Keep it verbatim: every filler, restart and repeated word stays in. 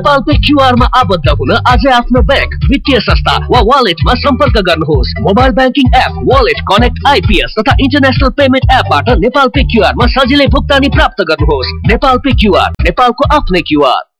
Nepal pay QR मा आबद्ध हुन आजै आफ्नो बैंक, वित्तीय संस्था वा वालेटमा सम्पर्क गर्नुहोस्। Mobile banking app, wallet, connect IPS तथा इन्टरनेशनल पेमेन्ट एपबाट नेपाल पे क्यूआर मा सजिलै भुक्तानी प्राप्त गर्नुहोस्। नेपाल पे क्यूआर, नेपालको आफ्नै क्यूआर।